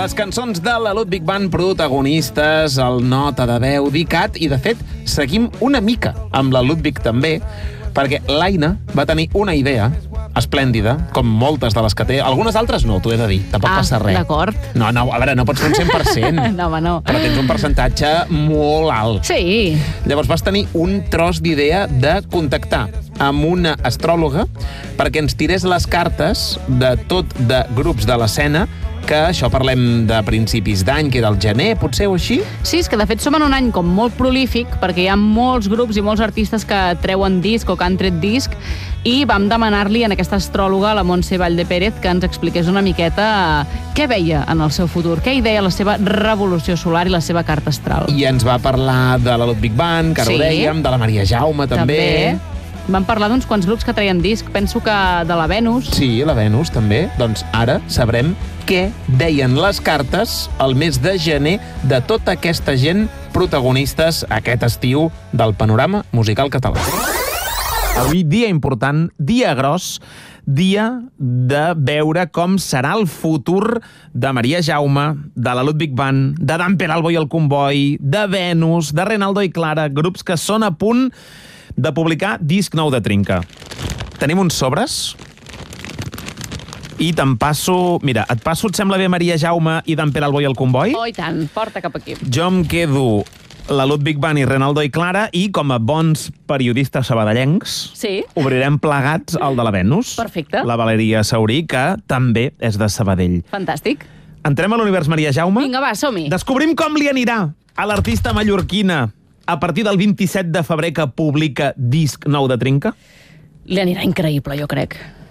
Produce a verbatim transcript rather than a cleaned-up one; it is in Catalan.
Les cançons de la Ludwig Band, protagonistes, el nota de veu, Dicat, i de fet seguim una mica amb la Ludwig també, perquè l'Aina va tenir una idea esplèndida, com moltes de les que té. Algunes altres no, t'ho he de dir, tampoc ah, passa res. D'acord. No, no, a veure, no pots fer un cent per cent. No, home, no. Però tens un percentatge molt alt. Sí. Llavors vas tenir un tros d'idea de contactar amb una astròloga perquè ens tirés les cartes de tot de grups de l'escena, que això parlem de principis d'any, que era el gener, potser o així? Sí, és que de fet som en un any com molt prolífic, perquè hi ha molts grups i molts artistes que treuen disc o que han tret disc, i vam demanar-li a aquesta astròloga, la Montse Vallde Pérez, que ens expliqués una miqueta què veia en el seu futur, què hi deia la seva revolució solar i la seva carta astral. I ens va parlar de la Ludwig Band, que ara sí. ho dèiem, de la Maria Jaume també. També. Vam parlar d'uns quants grups que treien disc, penso que de la Venus. Sí, la Venus també. Doncs ara sabrem què deien les cartes el mes de gener de tota aquesta gent protagonistes aquest estiu del panorama musical català. Avui dia important, dia gros, dia de veure com serà el futur de Maria Jaume, de la Ludwig Band, de Dan Peralbo i el Comboi, de Venus, de Renaldo i Clara, grups que són a punt de publicar disc nou de Trinca. Tenim uns sobres i te'n passo... Mira, et passo, et sembla bé, Maria Jaume i Dan Peralbo i el Comboi? Oh, i tant, porta cap aquí. Jo em quedo la Ludwig Band i Renaldo i Clara i, com a bons periodistes sabadellencs, sí. obrirem plegats el de la Venus. Perfecte. La Valeria Saurí, que també és de Sabadell. Fantàstic. Entrem a l'univers Maria Jaume? Vinga, va, som-hi. Descobrim com li anirà a l'artista mallorquina a partir del vint-i-set de febrer que publica disc nou de Trinca? Li anirà increïble, jo crec.